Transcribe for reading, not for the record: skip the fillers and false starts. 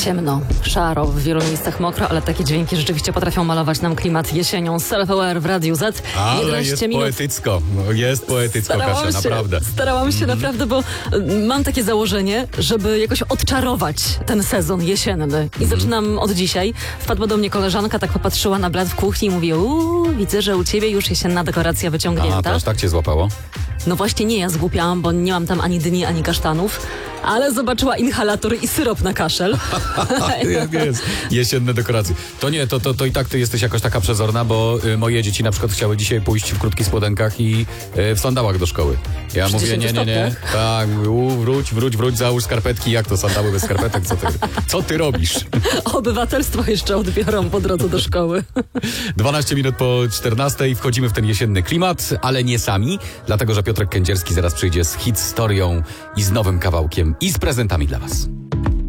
Ciemno, szaro, w wielu miejscach mokro, ale takie dźwięki rzeczywiście potrafią malować nam klimat jesienią. Self-Aware w Radiu Z. Ale jest poetycko. Jest poetycko, Kasia, naprawdę. Starałam się naprawdę, bo mam takie założenie, żeby jakoś odczarować ten sezon jesienny. I zaczynam od dzisiaj. Wpadła do mnie koleżanka, tak popatrzyła na blat w kuchni i mówi: widzę, że u ciebie już jesienna dekoracja wyciągnięta. A, to aż tak cię złapało? No właśnie nie, ja zgłupiałam, bo nie mam tam ani dyni, ani kasztanów, ale zobaczyła inhalator i syrop na kaszel. Jest. Jesienne dekoracje. To nie, to i tak ty jesteś jakoś taka przezorna, bo moje dzieci na przykład chciały dzisiaj pójść w krótkich spodenkach i w sandałach do szkoły. Ja mówię, nie. Tak, wróć, załóż skarpetki. Jak to sandały bez skarpetek? Co ty robisz? Obywatelstwo jeszcze odbiorą po drodze do szkoły. 12 minut po 14 wchodzimy w ten jesienny klimat, ale nie sami, dlatego że Piotrek Kędzierski zaraz przyjdzie z historią i z nowym kawałkiem i z prezentami dla was.